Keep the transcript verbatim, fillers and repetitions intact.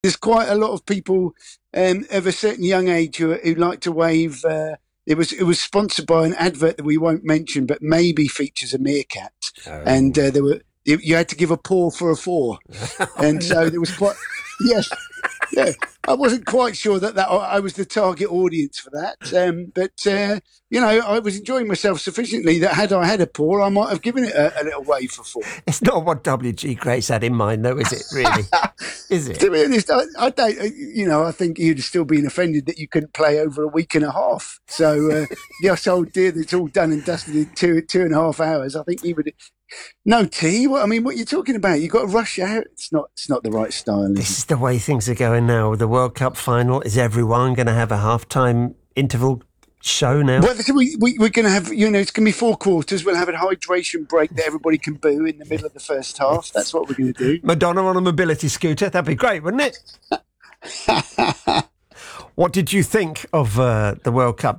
there's quite a lot of people um, of a certain young age who, who like to wave. Uh, it was it was sponsored by an advert that we won't mention, but maybe features a meerkat, and Oh. uh, there were you, you had to give a paw for a four, and so there was quite yes. Yeah, I wasn't quite sure that, that I was the target audience for that, um, but uh, you know, I was enjoying myself sufficiently that had I had a paw, I might have given it a, a little wave for four. It's not what W G Grace had in mind, though, is it? Really, is it? To be honest, I, I don't. You know, I think you'd still been offended that you couldn't play over a week and a half. So uh, this old dear that's all done and dusted in two two and a half hours. I think you would. No tea. What I mean, what are you talking about? You got to rush out. It's not. It's not the right style. This is the way things are going now. The World Cup final. Is everyone going to have a half-time interval show now? Well, we, we, we're going to have, you know, it's going to be four quarters. We'll have a hydration break that everybody can boo in the middle of the first half. That's what we're going to do. Madonna on a mobility scooter. That'd be great, wouldn't it? What did you think of uh, the World Cup?